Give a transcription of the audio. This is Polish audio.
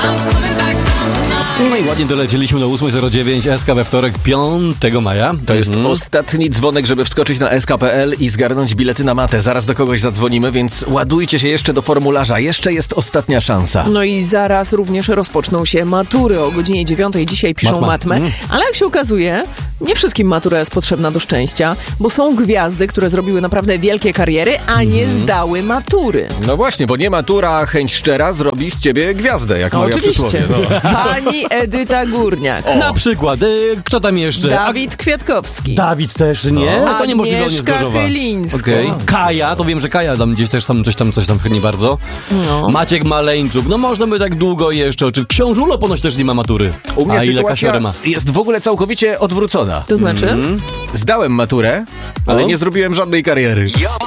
No i ładnie dolecieliśmy do 8.09 SK we wtorek 5 maja. To jest ostatni dzwonek, żeby wskoczyć na sk.pl i zgarnąć bilety na matę. Zaraz do kogoś zadzwonimy, więc ładujcie się jeszcze do formularza. Jeszcze jest ostatnia szansa. No i zaraz również rozpoczną się matury. O godzinie 9 dzisiaj piszą matmę. Ale jak się okazuje, nie wszystkim matura jest potrzebna do szczęścia, bo są gwiazdy, które zrobiły naprawdę wielkie kariery, a nie zdały matury. No właśnie, bo nie matura, a chęć szczera zrobi z ciebie gwiazdę, jak moja przysłowie. No. Pani Edyta Górniak. Na przykład, kto tam jeszcze? Dawid Kwiatkowski. Dawid też, nie? No. To niemożliwe, on jest Agnieszka Gorzowa. Chylińska. Okej. Kaja, to wiem, że Kaja tam gdzieś też coś tam nie bardzo. No. Maciek Maleńczuk, no można by tak długo jeszcze. Czy Książulo ponoć też nie ma matury? U mnie a ile sytuacja Kasiorę ma? jest w ogóle całkowicie odwrócona. To znaczy? Zdałem maturę, ale nie zrobiłem żadnej kariery.